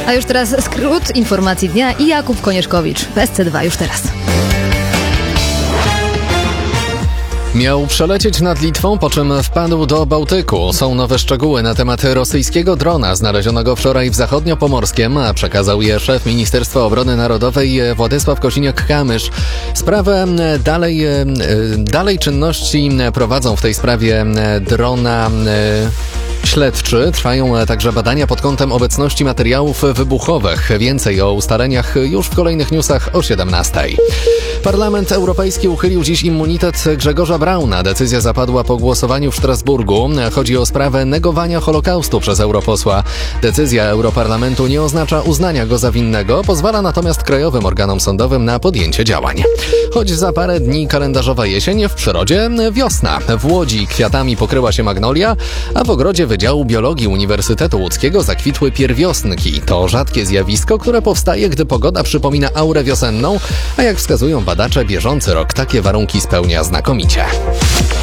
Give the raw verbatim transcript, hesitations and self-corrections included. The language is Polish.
A już teraz skrót informacji dnia i Jakub Konieczkowicz w S C dwa już teraz. Miał przelecieć nad Litwą, po czym wpadł do Bałtyku. Są nowe szczegóły na temat rosyjskiego drona znalezionego wczoraj w Zachodniopomorskiem, a przekazał je szef Ministerstwa Obrony Narodowej Władysław Kosiniak-Kamysz. Sprawę dalej, dalej czynności prowadzą w tej sprawie drona śledczy. Trwają także badania pod kątem obecności materiałów wybuchowych. Więcej o ustaleniach już w kolejnych newsach o siedemnastej. Parlament Europejski uchylił dziś immunitet Grzegorza Brauna. Decyzja zapadła po głosowaniu w Strasburgu. Chodzi o sprawę negowania Holokaustu przez europosła. Decyzja Europarlamentu nie oznacza uznania go za winnego, pozwala natomiast krajowym organom sądowym na podjęcie działań. Choć za parę dni kalendarzowa jesień, w przyrodzie wiosna. W Łodzi kwiatami pokryła się magnolia, a w ogrodzie Wydziału Biologii Uniwersytetu Łódzkiego zakwitły pierwiosnki. To rzadkie zjawisko, które powstaje, gdy pogoda przypomina aurę wiosenną, a jak wskazują badacze, bieżący rok takie warunki spełnia znakomicie.